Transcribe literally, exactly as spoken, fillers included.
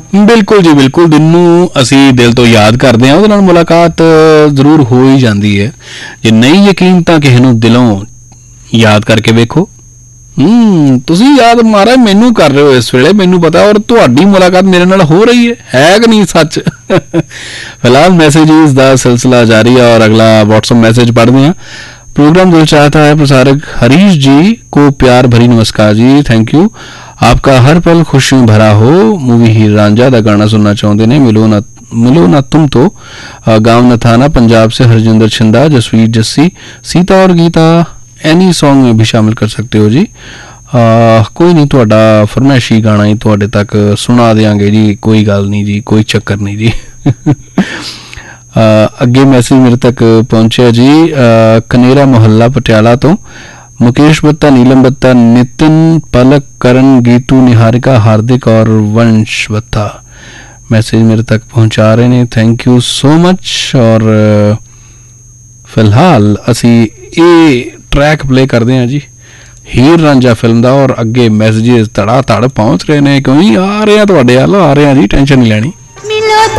ਬਿਲਕੁਲ ਜੀ ਬਿਲकुल, ਦਿਨ ਨੂੰ ਅਸੀਂ ਦਿਲ ਤੋਂ ਯਾਦ ਕਰਦੇ ਹਾਂ, ਉਹਦੇ ਨਾਲ ਮੁਲਾਕਾਤ ਜ਼ਰੂਰ ਹੋ ਹੀ ਜਾਂਦੀ ਹੈ। ਜੇ ਨਹੀਂ ਯਕੀਨ ਤਾਂ ਕਿਸੇ ਨੂੰ ਦਿਲੋਂ ਯਾਦ ਕਰਕੇ ਵੇਖੋ। ਹੂੰ ਤੁਸੀਂ ਯਾਦ ਮਹਾਰਾਜ ਮੈਨੂੰ ਕਰ ਰਹੇ ਹੋ ਇਸ ਵੇਲੇ, ਮੈਨੂੰ ਪਤਾ, ਔਰ ਤੁਹਾਡੀ ਮੁਲਾਕਾਤ ਮੇਰੇ ਨਾਲ ਹੋ ਰਹੀ ਹੈ ਹੈ ਕਿ ਨਹੀਂ ਸੱਚ। ਫਿਲਹਾਲ मैसेजेस ਦਾ सिलसिला जारी है और अगला व्हाट्सएप मैसेज पढ़ते हैं। प्रोग्राम दिल चाहता है प्रसारक हरीश जी को प्यार भरी नमस्कार जी, थैंक यू। आपका हर पल खुशियों भरा हो। मूवी हीर रांझा का गाना सुनना चाहते ने, मिलो ना मिलो ना तुम तो। गाँव नथाना पंजाब से हरजिंदर छिंदा, जसवीर जस्सी, सीता और गीता एनी सॉन्ग में भी शामिल कर सकते हो जी। आ, कोई नहीं, थोड़ा फरमाइशी गाना ही थोड़े तक सुना देंगे जी, कोई गल नहीं जी, कोई चक्कर नहीं जी। आ, अगे मैसेज मेरे तक पहुंचे जी, आ, कनेरा मोहल्ला पटियाला तो मुकेश बत्ता, नीलम बत्ता, नितिन, पलक, करण, गीतू, निहारिका, हार्दिक और वंश बत्ता मैसेज मेरे तक पहुंचा रहे हैं, थैंक यू सो मच। और फिलहाल असी ये ट्रैक प्ले करते हैं जी हीर रांझा फिल्म का, और अगे मैसेजेस धड़ा धड़ पहुंच रहे हैं, क्यों आ रहे हैं, आ रहे हैं जी, टेंशन नहीं लैनी।